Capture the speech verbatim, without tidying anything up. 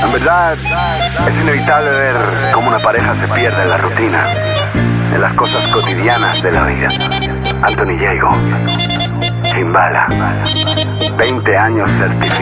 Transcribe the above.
En verdad, es inevitable ver cómo una pareja se pierde en la rutina, en las cosas cotidianas de la vida. Anthony Diego, Chimbala, veinte años certificado.